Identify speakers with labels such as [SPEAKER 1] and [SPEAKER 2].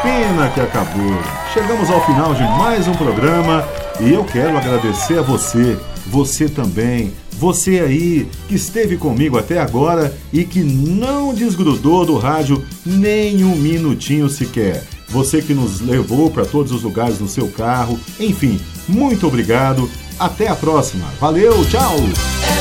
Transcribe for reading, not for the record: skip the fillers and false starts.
[SPEAKER 1] Pena que acabou. Chegamos ao final de mais um programa e eu quero agradecer a você também, você aí que esteve comigo até agora e que não desgrudou do rádio nem um minutinho sequer. Você que nos levou para todos os lugares no seu carro, enfim, muito obrigado. Até a próxima. Valeu, tchau!